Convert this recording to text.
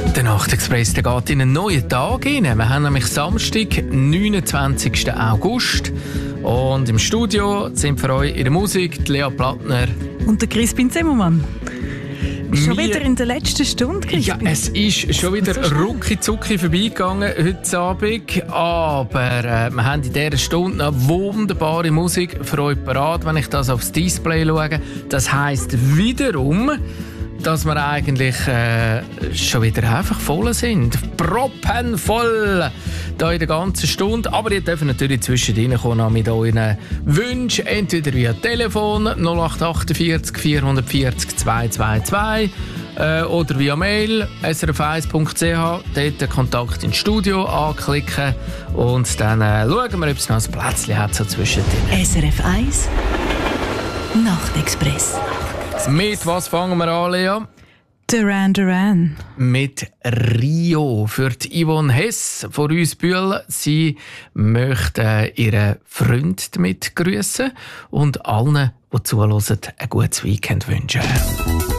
Der Nachtexpress geht in einen neuen Tag hinein. Wir haben nämlich Samstag, 29. August. Und im Studio sind für euch in der Musik die Lea Plattner und der Crispin Zimmermann. Schon wieder in der letzten Stunde, Crispin. Ja, es ist schon wieder rucki-zucki vorbeigegangen heute Abend. Aber wir haben in dieser Stunde eine wunderbare Musik für euch parat, wenn ich das aufs Display schaue. Das heisst wiederum, dass wir eigentlich schon wieder einfach voll sind. Proppenvoll da in der ganzen Stunde. Aber ihr dürft natürlich zwischendrin kommen mit euren Wünschen. Entweder via Telefon 0848 440 222 oder via Mail srf1.ch. Dort den Kontakt ins Studio anklicken. Und dann schauen wir, ob es noch ein Plätzchen hat so zwischendrin. SRF 1 Nachtexpress. Mit was fangen wir an, Lea? Duran Duran. Mit Rio. Für die Yvonne Hess von uns Bühl. Sie möchte ihren Freund damit grüßen und allen, die zuhören, ein gutes Weekend wünschen.